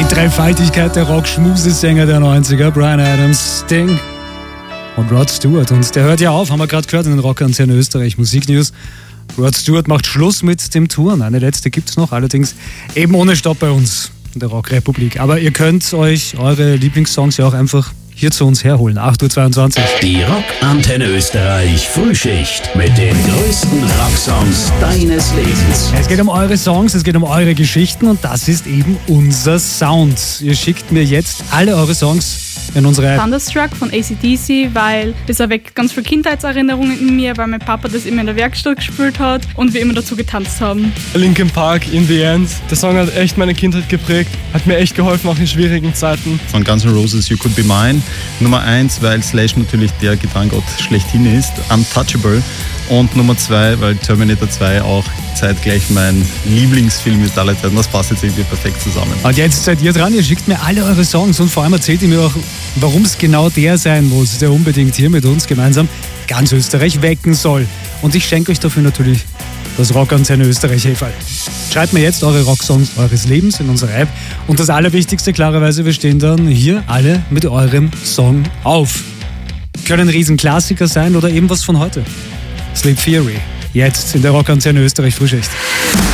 Die Dreifaltigkeit der Rock-Schmusesänger der 90er, Bryan Adams, Sting und Rod Stewart. Und der hört ja auf, haben wir gerade gehört in den Rock-Antenne Österreich Musiknews. Rod Stewart macht Schluss mit dem Touren. Eine letzte gibt's noch, allerdings eben ohne Stopp bei uns in der Rockrepublik. Aber ihr könnt euch eure Lieblingssongs ja auch einfach hier zu uns herholen. 8.22 Uhr. Die Rock-Antenne Österreich Frühschicht mit den größten Rocksongs deines Lebens. Es geht um eure Songs, es geht um eure Geschichten und das ist eben unser Sound. Ihr schickt mir jetzt alle eure Songs in unsere App. Thunderstruck von AC/DC, weil das erweckt ganz viele Kindheitserinnerungen in mir, weil mein Papa das immer in der Werkstatt gespielt hat und wir immer dazu getanzt haben. Linkin Park, In the End. Der Song hat echt meine Kindheit geprägt, hat mir echt geholfen, auch in schwierigen Zeiten. Von Guns N' Roses, You Could Be Mine. Nummer 1, weil Slash natürlich der Gitarrengott schlechthin ist, Untouchable. Und Nummer 2, weil Terminator 2 auch zeitgleich mein Lieblingsfilm ist aller Zeiten. Das passt jetzt irgendwie perfekt zusammen. Und jetzt seid ihr dran, ihr schickt mir alle eure Songs und vor allem erzählt ihr mir auch, warum es genau der sein muss, der unbedingt hier mit uns gemeinsam ganz Österreich wecken soll. Und ich schenke euch dafür natürlich das Rock-Antenne Österreich Heferl. Schreibt mir jetzt eure Rocksongs eures Lebens in unsere App. Und das Allerwichtigste, klarerweise, wir stehen dann hier alle mit eurem Song auf. Können Riesenklassiker sein oder eben was von heute. Sleep Theory, jetzt in der Rock-Antenne Österreich Frühschicht.